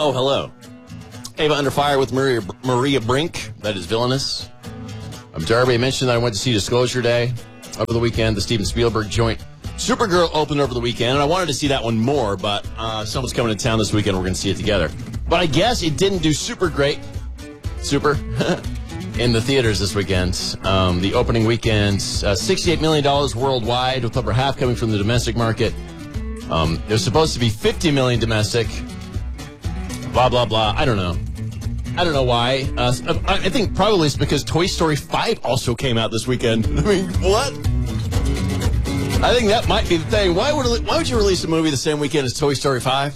Oh, hello. Ava Under Fire with Maria Brink. That is villainous. I'm Darby. I mentioned that I went to see Disclosure Day over the weekend. The Steven Spielberg joint. Supergirl opened over the weekend, and I wanted to see that one more, but someone's coming to town this weekend. We're going to see it together. But I guess it didn't do super great. Super. In the theaters this weekend. The opening weekend, $68 million worldwide, with over half coming from the domestic market. There's supposed to be $50 million domestic. Blah, blah, blah. I don't know why. I think probably it's because Toy Story 5 also came out this weekend. I mean, what? I think that might be the thing. Why would you release a movie the same weekend as Toy Story 5?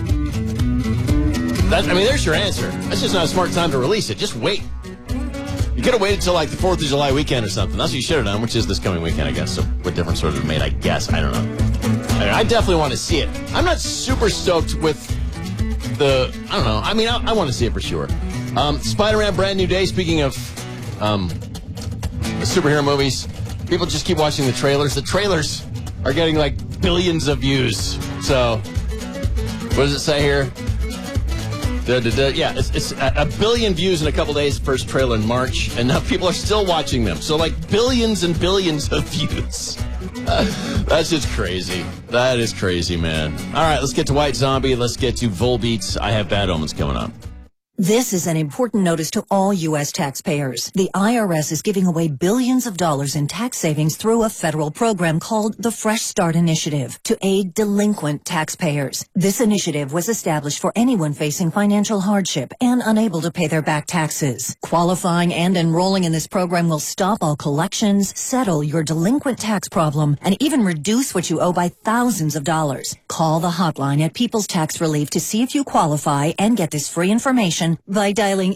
There's your answer. That's just not a smart time to release it. Just wait. You could have waited till like the 4th of July weekend or something. That's what you should have done, which is this coming weekend, I guess. So what difference sort of made, I guess. I don't know. I definitely want to see it. I'm not super stoked with I don't know. I want to see it for sure. Spider-Man Brand New Day, speaking of superhero movies, people just keep watching the trailers. The trailers are getting like billions of views. So, what does it say here? Yeah, it's a billion views in a couple days, first trailer in March, and now people are still watching them. So like billions and billions of views. That's just crazy. That is crazy, man. All right, let's get to White Zombie. Let's get to Volbeats. I have Bad Omens coming up. This is an important notice to all U.S. taxpayers. The IRS is giving away billions of dollars in tax savings through a federal program called the Fresh Start Initiative to aid delinquent taxpayers. This initiative was established for anyone facing financial hardship and unable to pay their back taxes. Qualifying and enrolling in this program will stop all collections, settle your delinquent tax problem, and even reduce what you owe by thousands of dollars. Call the hotline at People's Tax Relief to see if you qualify and get this free information by dialing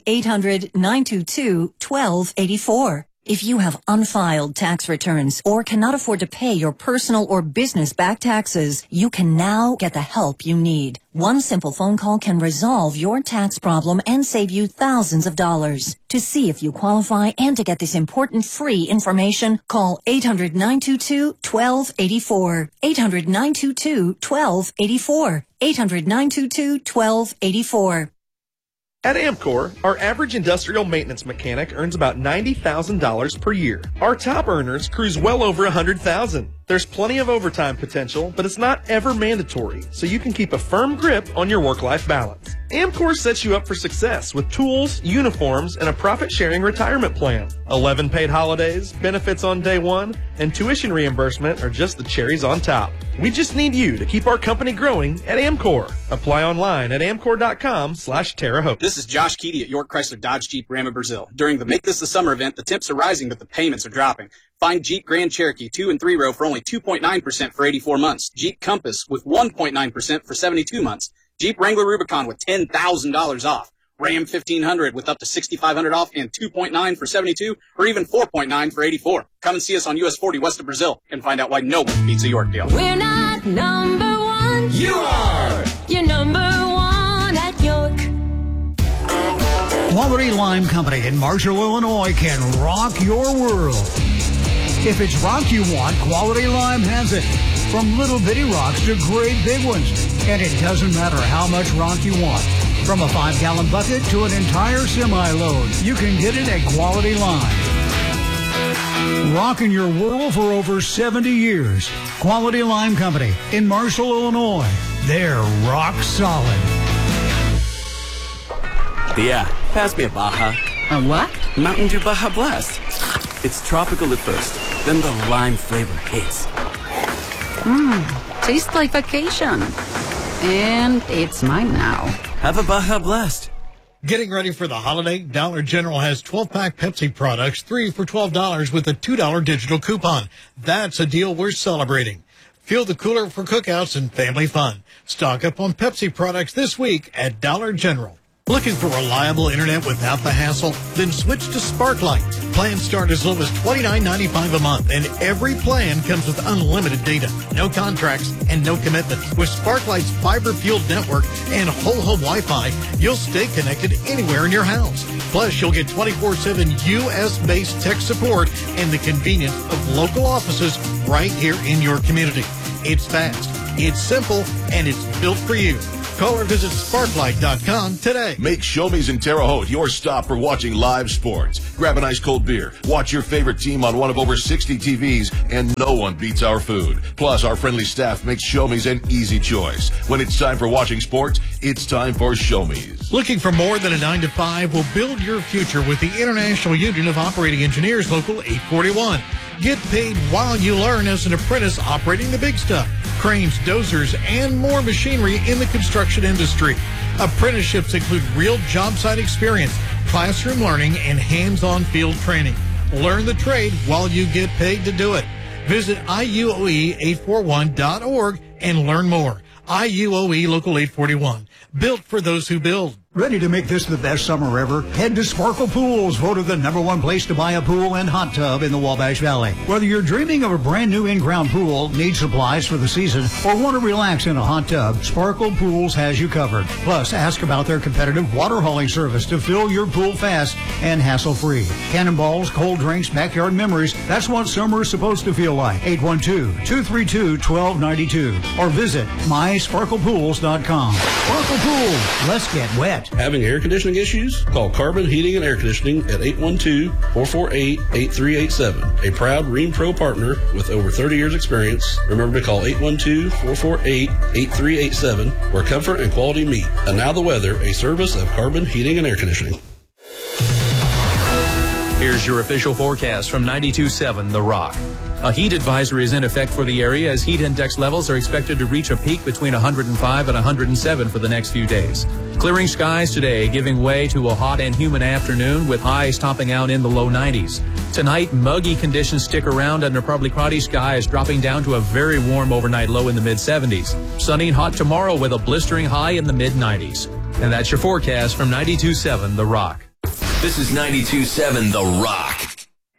800-922-1284. If you have unfiled tax returns or cannot afford to pay your personal or business back taxes, you can now get the help you need. One simple phone call can resolve your tax problem and save you thousands of dollars. To see if you qualify and to get this important free information, call 800-922-1284. 800-922-1284. 800-922-1284. At Amcor, our average industrial maintenance mechanic earns about $90,000 per year. Our top earners cruise well over $100,000. There's plenty of overtime potential, but it's not ever mandatory, so you can keep a firm grip on your work-life balance. Amcor sets you up for success with tools, uniforms, and a profit-sharing retirement plan. 11 paid holidays, benefits on day one, and tuition reimbursement are just the cherries on top. We just need you to keep our company growing at Amcor. Apply online at amcor.com/Terre Haute. This is Josh Keedy at York Chrysler Dodge Jeep Ram of Brazil. During the Make This the Summer event, the temps are rising, but the payments are dropping. Find Jeep Grand Cherokee 2 and 3 row for only 2.9% for 84 months. Jeep Compass with 1.9% for 72 months. Jeep Wrangler Rubicon with $10,000 off. Ram 1500 with up to $6,500 off and 2.9 for 72 or even 4.9 for 84. Come and see us on US 40 west of Brazil and find out why no one beats a York deal. We're not number one. You are! You're number one at York. Quality Lime Company in Marshall, Illinois can rock your world. If it's rock you want, Quality Lime has it. From little bitty rocks to great big ones. And it doesn't matter how much rock you want. From a 5-gallon bucket to an entire semi-load, you can get it at Quality Lime. Rocking your world for over 70 years. Quality Lime Company in Marshall, Illinois. They're rock solid. Yeah, pass me a Baja. A what? Mountain Dew Baja Blast. It's tropical at first, then the lime flavor hits. Tastes like vacation. And it's mine now. Have a Baja Blast. Getting ready for the holiday? Dollar General has 12-pack Pepsi products, 3 for $12 with a $2 digital coupon. That's a deal worth celebrating. Fuel the cooler for cookouts and family fun. Stock up on Pepsi products this week at Dollar General. Looking for reliable internet without the hassle? Then switch to Sparklight. Plans start as low as $29.95 a month, and every plan comes with unlimited data, no contracts, and no commitments. With Sparklight's fiber-fueled network and whole-home Wi-Fi, you'll stay connected anywhere in your house. Plus, you'll get 24/7 U.S.-based tech support and the convenience of local offices right here in your community. It's fast, it's simple, and it's built for you. Call or visit sparklight.com today. Make Show-Me's in Terre Haute your stop for watching live sports. Grab an ice cold beer, watch your favorite team on one of over 60 TVs, and no one beats our food. Plus, our friendly staff makes Show-Me's an easy choice. When it's time for watching sports, it's time for Show-Me's. Looking for more than a 9-to-5? Will build your future with the International Union of Operating Engineers, Local 841. Get paid while you learn as an apprentice operating the big stuff. Cranes, dozers, and more machinery in the construction industry. Apprenticeships include real job site experience, classroom learning, and hands-on field training. Learn the trade while you get paid to do it. Visit IUOE841.org and learn more. IUOE Local 841. Built for those who build. Ready to make this the best summer ever? Head to Sparkle Pools, voted the #1 place to buy a pool and hot tub in the Wabash Valley. Whether you're dreaming of a brand new in-ground pool, need supplies for the season, or want to relax in a hot tub, Sparkle Pools has you covered. Plus, ask about their competitive water hauling service to fill your pool fast and hassle-free. Cannonballs, cold drinks, backyard memories, that's what summer is supposed to feel like. 812-232-1292 or visit mysparklepools.com. Sparkle Pools, let's get wet. Having air conditioning issues? Call Carbon Heating and Air Conditioning at 812-448-8387. A proud Rheem Pro partner with over 30 years experience. Remember to call 812-448-8387 where comfort and quality meet. And now the weather, a service of Carbon Heating and Air Conditioning. Here's your official forecast from 92.7 The Rock. A heat advisory is in effect for the area as heat index levels are expected to reach a peak between 105 and 107 for the next few days. Clearing skies today, giving way to a hot and humid afternoon with highs topping out in the low 90s. Tonight, muggy conditions stick around under partly cloudy skies, dropping down to a very warm overnight low in the mid-70s. Sunny and hot tomorrow with a blistering high in the mid-90s. And that's your forecast from 92.7 The Rock. This is 92.7 The Rock.